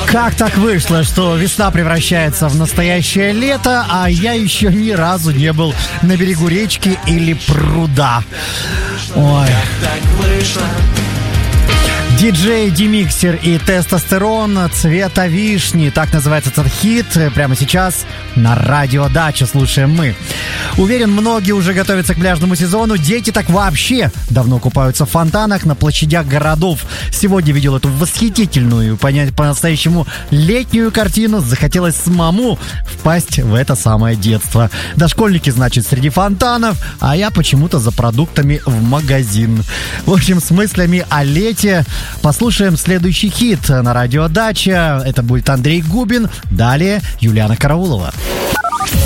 Как так вышло, что весна превращается в настоящее лето, а я еще ни разу не был на берегу речки или пруда? Ой. Как так вышло? Диджей Демиксер и Тестостерон, «Цвета вишни». Так называется этот хит. Прямо сейчас на радио Дача слушаем мы. Уверен, многие уже готовятся к пляжному сезону. Дети так вообще давно купаются в фонтанах на площадях городов. Сегодня видел эту восхитительную, по-настоящему летнюю картину. Захотелось самому впасть в это самое детство. Дошкольники, значит, среди фонтанов, а я почему-то за продуктами в магазин. В общем, с мыслями о лете послушаем следующий хит на радио Дача. Это будет Андрей Губин. Далее Юлиана Караулова.